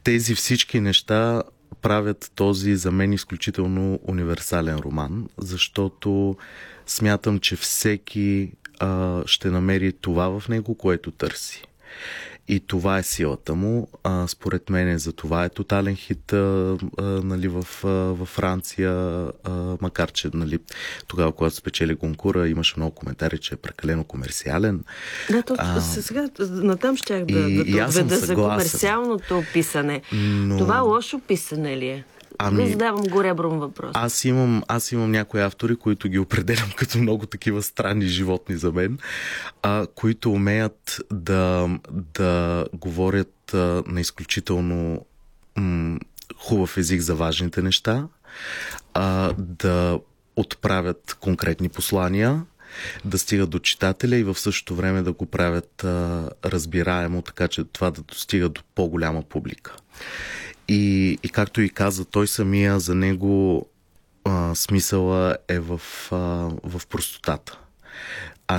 тези всички неща правят този за мен изключително универсален роман, защото смятам, че всеки ще намери това в него, което търси. И това е силата му. Според мен за това е тотален хит нали, във Франция, макар че нали, тогава, когато спечели конкура, имаше много коментари, че е прекалено комерциален. Да, сега натам щях да отведа за комерциалното писане. Но... Това лошо писане ли е? Задавам го ребром въпрос. Аз имам някои автори, които ги определям като много такива странни животни за мен, които умеят да говорят на изключително хубав език за важните неща, да отправят конкретни послания, да стигат до читателя и в същото време да го правят разбираемо, така че това да достига до по-голяма публика. И както и каза той самия, за него смисъла е в простотата, а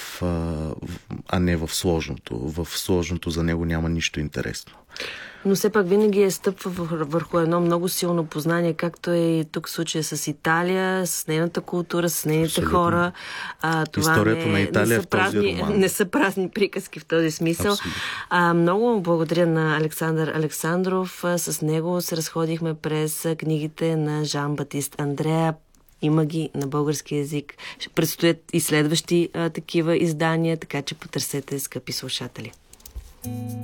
не в сложното. В сложното за него няма нищо интересно. Но все пак винаги е стъпва върху едно много силно познание, както е и тук в случая с Италия, с нейната култура, с нейните хора. Това историята на Италия е в този роман. Не са празни приказки в този смисъл. Много благодаря на Александър Александров. С него се разходихме през книгите на Жан-Батист Андреа. Има ги на български език. Ще предстоят и следващи такива издания, така че потърсете, скъпи слушатели.